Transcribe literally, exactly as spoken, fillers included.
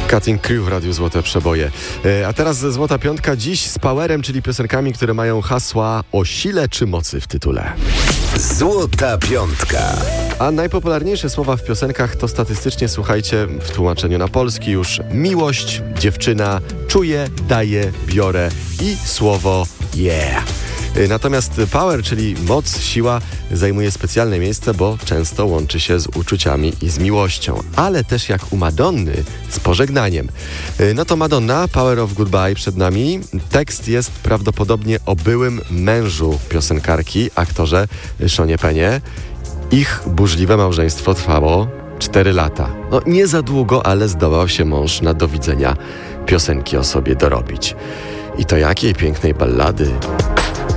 Cutting Crew w Radiu Złote Przeboje. A teraz Złota Piątka, dziś z Powerem, czyli piosenkami, które mają hasła o sile czy mocy w tytule. Złota Piątka. A najpopularniejsze słowa w piosenkach to statystycznie, słuchajcie, w tłumaczeniu na polski już miłość, dziewczyna, czuję, daję, biorę i słowo yeah. Natomiast power, czyli moc, siła, zajmuje specjalne miejsce, bo często łączy się z uczuciami i z miłością, ale też jak u Madonny z pożegnaniem. No to Madonna, Power of Goodbye przed nami. Tekst jest prawdopodobnie o byłym mężu piosenkarki, aktorze Seanie Pennie. Ich burzliwe małżeństwo trwało cztery lata. No nie za długo, ale zdołał się mąż na do widzenia piosenki o sobie dorobić. I to jakiej pięknej ballady.